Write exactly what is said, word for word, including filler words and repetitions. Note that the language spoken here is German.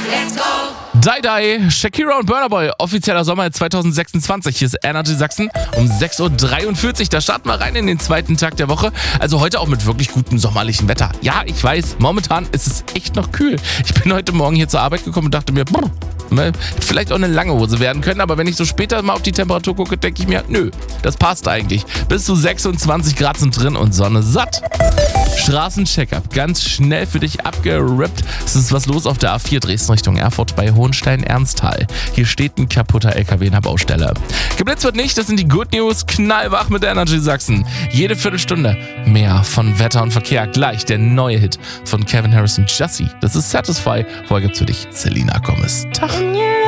Let's go! Die Die, Shakira und Burna Boy, offizieller Sommer zwanzig sechsundzwanzig. Hier ist Energy Sachsen um sechs Uhr dreiundvierzig. Da starten wir rein in den zweiten Tag der Woche. Also heute auch mit wirklich gutem sommerlichen Wetter. Ja, ich weiß, momentan ist es echt noch kühl. Ich bin heute Morgen hier zur Arbeit gekommen und dachte mir, brr, vielleicht auch eine lange Hose werden können, aber wenn ich so später mal auf die Temperatur gucke, denke ich mir, nö, das passt eigentlich. Bis zu sechsundzwanzig Grad sind drin und Sonne satt. Straßencheckup, ganz schnell für dich abgerippt. Es ist was los auf der A vier Dresden Richtung Erfurt bei Hohenstein-Ernsthal. Hier steht ein kaputter L K W in der Baustelle. Geblitzt wird nicht, das sind die Good News. Knallwach mit der Energy Sachsen. Jede Viertelstunde mehr von Wetter und Verkehr. Gleich der neue Hit von Calvin Harris und Jussie. Das ist Satisfy. Vorher gibt's für dich Selena Gomez. Tag.